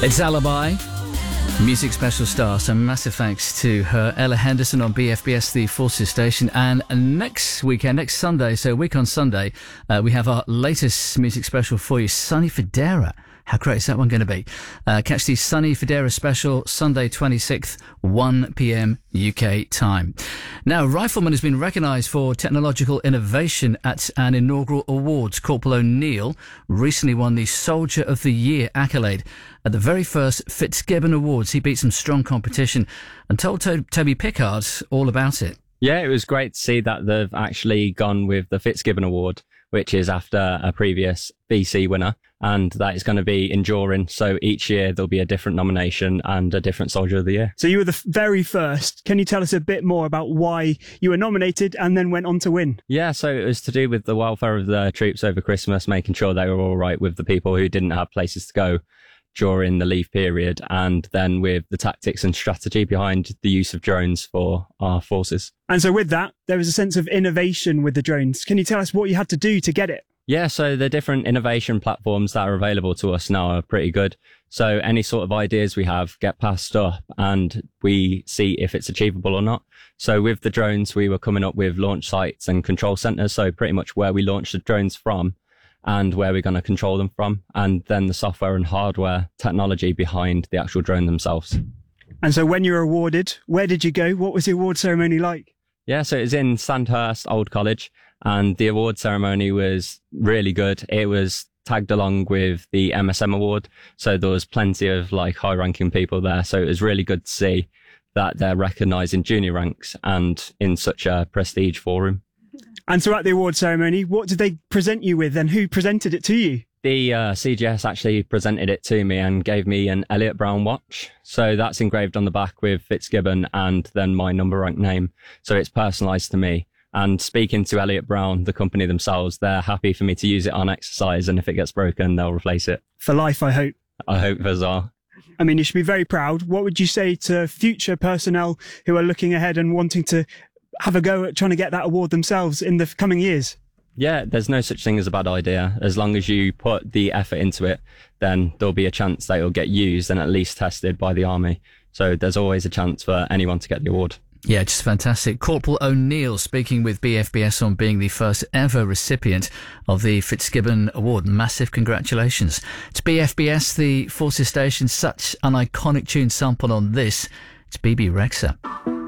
It's Alibi, music special star. So massive thanks to her, Ella Henderson on BFBS, the Forces station. And next weekend, next Sunday, so a week on Sunday, we have our latest music special for you, Sonny Fodera. How great is that one going to be? Catch the Sonny Fodera special Sunday 26th, 1 p.m. UK time. Now, Rifleman has been recognised for technological innovation at an inaugural awards. Corporal O'Neill recently won the Soldier of the Year accolade at the very first Fitzgibbon Awards. He beat some strong competition and told Toby Pickard all about it. Yeah, it was great to see that they've actually gone with the Fitzgibbon Award, which is after a previous BC winner, and that is going to be enduring. So each year there'll be a different nomination and a different Soldier of the Year. So you were the very first. Can you tell us a bit more about why you were nominated and then went on to win? Yeah, so it was to do with the welfare of the troops over Christmas, making sure they were all right with the people who didn't have places to go during the leave period, and then with the tactics and strategy behind the use of drones for our forces. And so with that, there was a sense of innovation with the drones. Can you tell us what you had to do to get it? Yeah, so the different innovation platforms that are available to us now are pretty good. So any sort of ideas we have get passed up and we see if it's achievable or not. So with the drones, we were coming up with launch sites and control centers. So pretty much where we launch the drones from and where we're going to control them from, and then the software and hardware technology behind the actual drone themselves. And so when you were awarded, where did you go? What was the award ceremony like? Yeah, so it was in Sandhurst Old College, and the award ceremony was really good. It was tagged along with the MSM award, so there was plenty of high ranking people there. So it was really good to see that they're recognised in junior ranks and in such a prestige forum. And so at the award ceremony, what did they present you with and who presented it to you? The CGS actually presented it to me and gave me an Elliot Brown watch. So that's engraved on the back with Fitzgibbon and then my number rank name. So it's personalised to me. And speaking to Elliot Brown, the company themselves, they're happy for me to use it on exercise. And if it gets broken, they'll replace it. For life, I hope. I hope as well. I mean, you should be very proud. What would you say to future personnel who are looking ahead and wanting to have a go at trying to get that award themselves in the coming years? Yeah, there's no such thing as a bad idea. As long as you put the effort into it, then there'll be a chance that it'll get used and at least tested by the army. So there's always a chance for anyone to get the award. Yeah, just fantastic. Corporal O'Neill speaking with BFBS on being the first ever recipient of the Fitzgibbon Award. Massive congratulations. It's BFBS, the Forces station. Such an iconic tune sampled on this. It's BB Rexha.